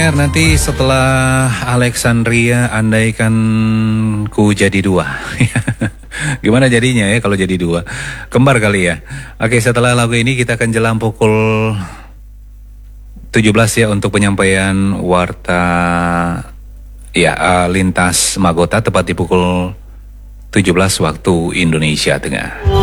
Nanti setelah Alexandria, andaikan ku jadi dua. Gimana jadinya ya kalau jadi dua? Kembar kali ya. Oke, setelah lagu ini kita akan jelang pukul 17 ya untuk penyampaian warta lintas Magota tepat di pukul 17 waktu Indonesia Tengah.